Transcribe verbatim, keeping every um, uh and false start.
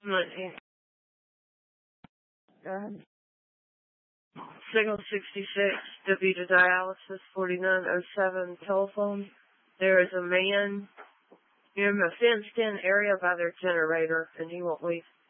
nineteen. Um, Signal sixty-six, W to dialysis, forty-nine oh seven, telephone. There is a man in a fenced-in area by their generator, and he won't leave.